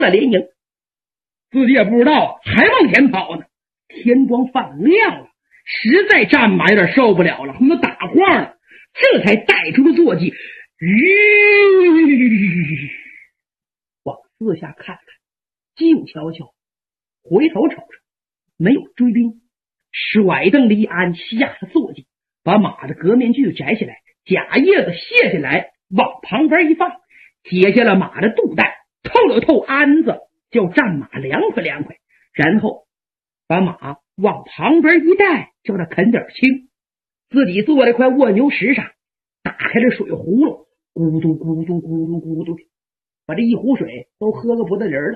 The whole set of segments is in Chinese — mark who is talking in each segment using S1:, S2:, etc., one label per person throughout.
S1: 了连营。自己也不知道还往前跑呢，天光泛亮了，实在战马有点受不了了，都打晃了，这才带出了坐骑，往四下看看，静悄悄，回头瞅瞅，没有追兵，甩蹬离鞍，下了坐骑，把马的革面具摘下来，假叶子卸下来，往旁边一放，解下了马的肚带，透了透鞍子，叫战马凉快凉快，然后把马往旁边一带，叫他啃点青，自己坐在块卧牛石上，打开了水葫芦，咕嘟咕嘟咕嘟咕嘟，把这一壶水都喝个不得人了。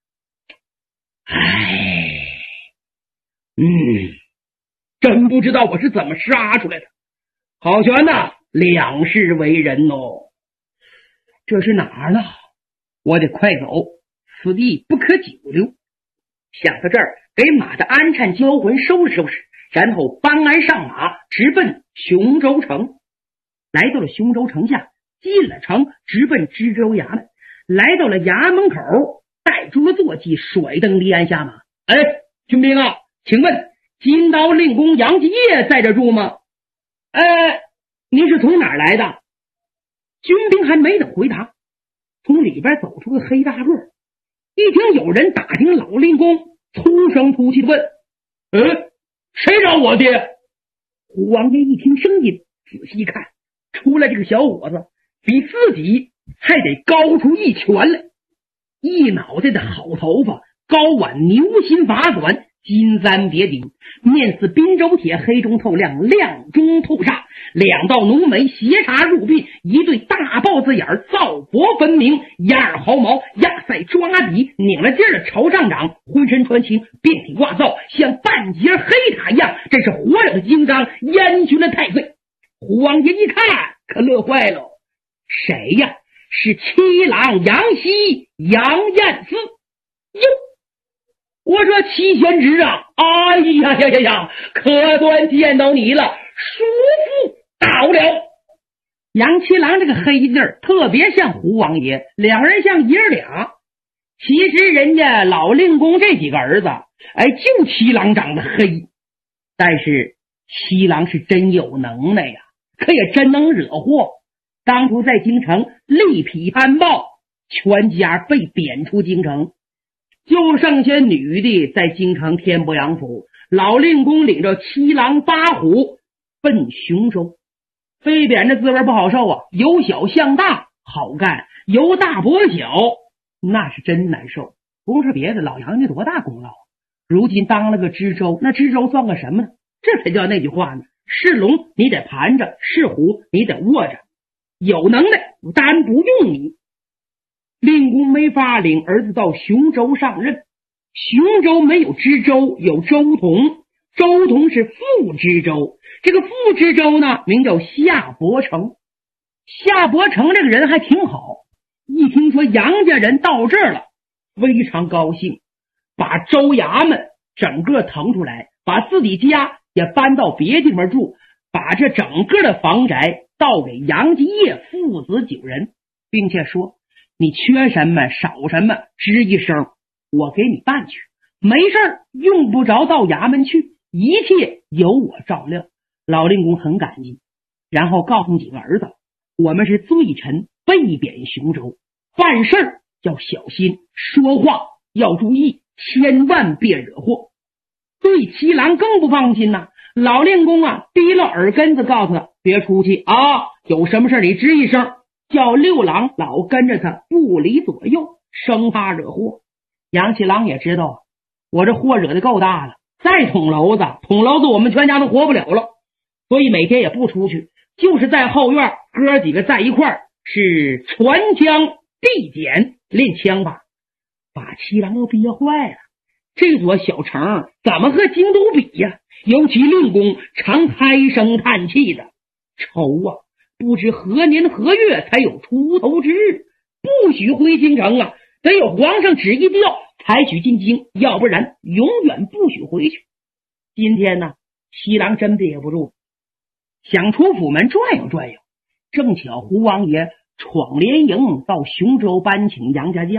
S1: 真不知道我是怎么杀出来的。好悬呐，两世为人哦。这是哪儿呢？我得快走，此地不可久留。想到这儿，给马的鞍颤交魂收拾收拾，然后搬鞍上马，直奔雄州城。来到了雄州城下，进了城，直奔知州衙门。来到了衙门口，带住了坐骑，甩蹬离鞍下马。军兵啊，请问金刀令公杨继业在这住吗？您是从哪儿来的？军兵还没等回答，从里边走出个黑大个，一听有人打听老令公，粗声粗气的问：谁找我爹？胡王爷一听声音，仔细看，出来这个小伙子比自己还得高出一拳来，一脑袋的好头发，高挽牛心发短，金簪别顶，面似滨州铁，黑中透亮，亮中透煞，两道浓眉斜插入鬓，一对大豹子眼，皂薄分明，压耳毫毛，压腮抓底，拧了劲儿的朝上长，浑身穿青，遍体挂皂，像半截黑塔一样，这是活有金刚，烟熏了太岁。胡王爷一看可乐坏了，谁呀？是七郎杨希杨彦思哟！我说七贤侄啊，哎呀，可算见到你了，叔父到了。杨七郎这个黑劲儿特别像胡王爷，两人像爷俩。其实人家老令公这几个儿子，就七郎长得黑，但是七郎是真有能耐呀，可也真能惹祸。当初在京城力匹贪暴，全家被贬出京城，就剩下女的在京城天波阳府。老令公领着七郎八虎奔雄州，被贬的滋味不好受啊，由小向大好干，由大薄小那是真难受。不是别的，老杨家多大功劳啊，如今当了个知州，那知州算个什么呢？这才叫那句话呢，是龙你得盘着，是虎你得卧着，有能耐单不用你。令公没法领儿子到雄州上任，雄州没有知州，有周同，周同是副知州，这个副知州呢名叫夏伯成。夏伯成这个人还挺好，一听说杨家人到这儿了，非常高兴，把州衙门整个腾出来，把自己家也搬到别地方住，把这整个的房宅倒给杨继业父子9人，并且说你缺什么少什么吱一声，我给你办去，没事用不着到衙门去，一切由我照料。老令公很感激，然后告诉几个儿子，我们是罪臣，被贬雄州，办事要小心，说话要注意，千万别惹祸。对七郎更不放心呐，老令公提了耳根子告诉他，别出去啊，有什么事你吱一声，叫六郎老跟着他不离左右，生怕惹祸。杨七郎也知道我这祸惹得够大了，再捅娄子我们全家都活不了了，所以每天也不出去，就是在后院哥几个在一块儿，是传枪递锏练枪法，把七郎都憋坏了。这座小城怎么和京都比呀？尤其令公常唉声叹气的，愁啊，不知何年何月才有出头之日，不许回京城啊，得有皇上旨意调才许进京，要不然永远不许回去。今天呢，七郎真憋不住，想出府门转悠转悠，正巧胡王爷闯联营到雄州搬请杨家将，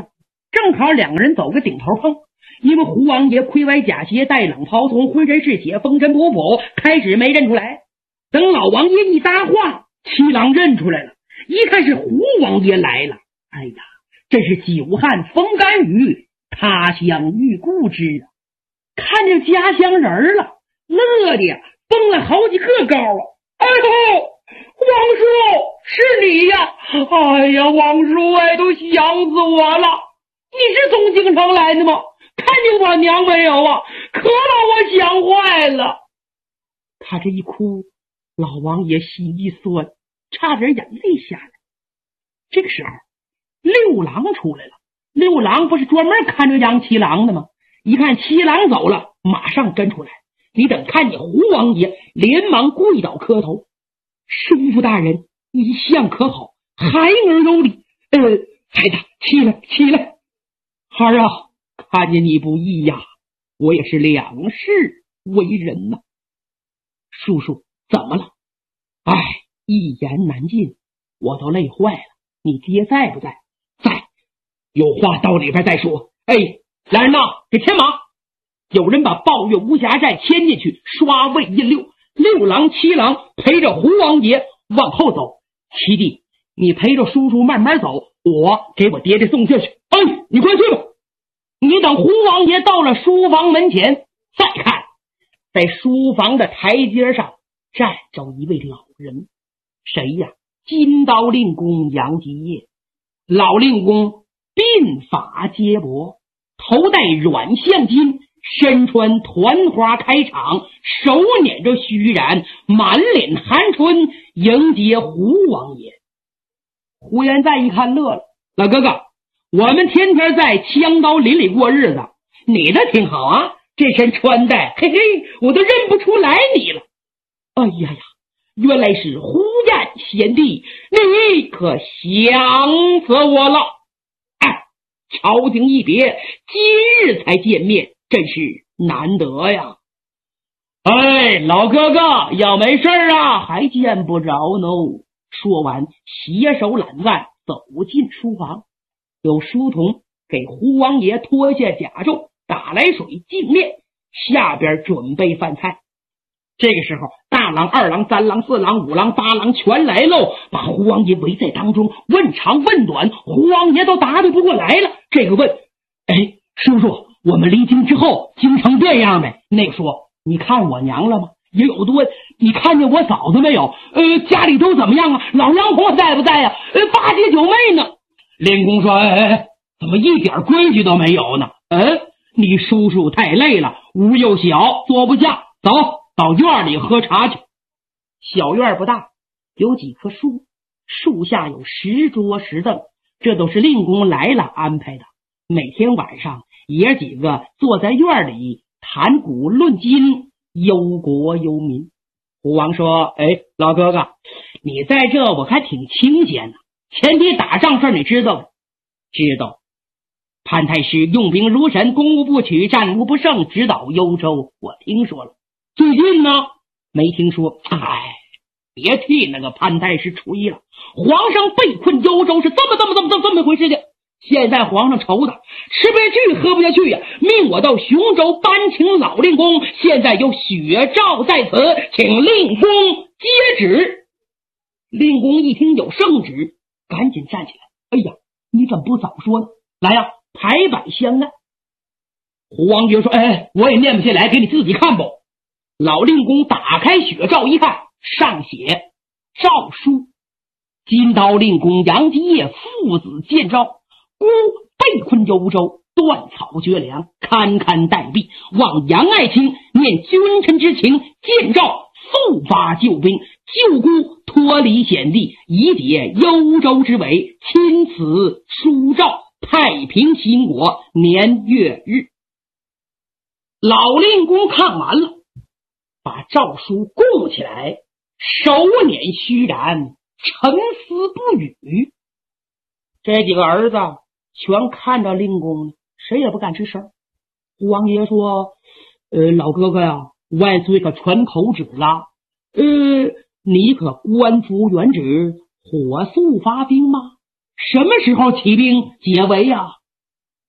S1: 正好两个人走个顶头碰。因为胡王爷盔師甲斜，带冷袍从，浑身是血，风尘仆仆，开始没认出来。等老王爷一搭话，七郎认出来了，一看是胡王爷来了。哎呀，这是久旱逢甘雨，他乡遇故知啊！看见家乡人了，乐的呀蹦了好几个高啊！哎呦，王叔是你呀！哎呀，王叔哎，都想死我了！你是从京城来的吗？看见我娘没有啊？可把我想坏了！他这一哭，老王爷心一酸，差点眼泪下来。这个时候，六郎出来了。六郎不是专门看着杨七郎的吗？一看七郎走了，马上跟出来。你等看见胡王爷，连忙跪倒磕头：“叔父大人，一向可好？孩儿有礼。孩子，起来！孩儿啊，看见你不易呀，我也是两世为人呐。叔叔怎么了？哎，一言难尽，我都累坏了。你爹在不在？在，有话到里边再说。哎，来人呐，给牵马！有人把抱月无暇寨牵进去，刷位印六。六郎七郎陪着胡王爷往后走。七弟，你陪着叔叔慢慢走，我给我爹爹送下去。哎，你快去吧。你等胡王爷到了书房门前，再看，在书房的台阶上站着一位老人。谁呀？金刀令公杨继业。老令公鬓发皆薄，头戴软象巾，身穿团花开场，手捻着须髯，满脸寒春，迎接胡王爷。胡延再一看乐了：“老哥哥，我们天天在枪刀林里过日子，你的挺好啊，这身穿戴，嘿嘿，我都认不出来你了。哎呀呀，原来是胡彦贤弟，你可想死我了！哎，朝廷一别，今日才见面，真是难得呀。哎，老哥哥，要没事啊，还见不着呢。”说完，携手揽腕走进书房。有书童给胡王爷脱下甲胄，打来水净面，下边准备饭菜。这个时候，大郎、二郎、三郎、四郎、五郎、八郎全来喽，把胡王爷围在当中，问长问短，胡王爷都答对不过来了。这个问：“哎，叔叔，我们离京之后，京城变样没？”那个说：“你看我娘了吗？”也有的问：“你看见我嫂子没有？家里都怎么样啊？老杨婆在不在呀？八姐九妹呢？”令公说：“怎么一点规矩都没有呢？你叔叔太累了，屋又小，坐不下，走到院里喝茶去。”小院不大，有几棵树，树下有石桌石凳，这都是令公来了安排的。每天晚上爷几个坐在院里谈古论今，忧国忧民。胡王说：“哎，老哥哥，你在这我还挺清闲呢。前提打仗事你知道吗？”“知道。潘太师用兵如神，攻无不取，战无不胜，直捣幽州，我听说了。最近呢，没听说。哎，别替那个潘太师吹了。皇上被困幽州是这么回事的。现在皇上愁的吃不下去喝不下去呀，命我到雄州搬请老令公，现在有血诏在此，请令公接旨。”令公一听有圣旨，赶紧站起来：“哎呀，你怎么不早说呢？来呀，排版相案。”胡王爷说：“哎，我也念不下来，给你自己看不？”老令公打开血诏一看，上写诏书：“金刀令公杨继业父子见诏，孤被困幽州，断草绝粮，堪堪待毙，望杨爱卿念君臣之情，见诏速发救兵，救孤脱离险地，以解幽州之围，亲此书诏，太平兴国，年月日。”老令公看完了，把诏书供起来，手捻须髯，沉思不语。这几个儿子全看着令公呢，谁也不敢吱声。胡王爷说：“老哥哥呀，万岁可传口旨了，你可官复原旨，火速发兵吗？什么时候起兵解围呀？”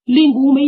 S1: 令姑没